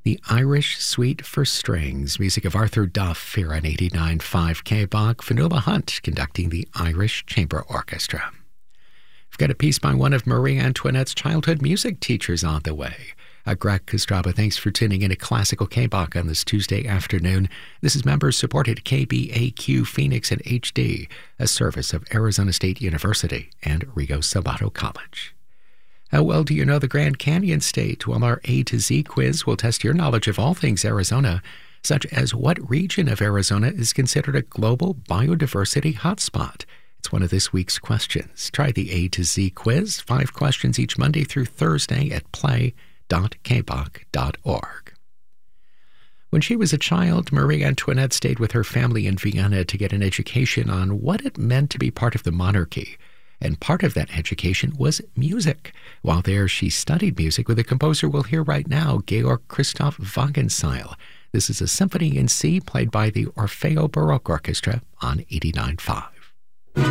The Irish Suite for Strings, music of Arthur Duff here on 89.5 KBOG. Fionnuala Hunt conducting the Irish Chamber Orchestra. We've got a piece by one of Marie Antoinette's childhood music teachers on the way. Greg Kostraba, thanks for tuning in to Classical KBOG on this Tuesday afternoon. This is members-supported KBAQ Phoenix and HD, a service of Arizona State University and Rio Salado College. How well do you know the Grand Canyon State? Well, our A to Z quiz will test your knowledge of all things Arizona, such as what region of Arizona is considered a global biodiversity hotspot. It's one of this week's questions. Try the A to Z quiz, 5 questions each Monday through Thursday at play.kbok.org. When she was a child, Marie Antoinette stayed with her family in Vienna to get an education on what it meant to be part of the monarchy. And part of that education was music. While there, she studied music with a composer we'll hear right now, Georg Christoph Wagenseil. This is a symphony in C played by the Orfeo Baroque Orchestra on 89.5.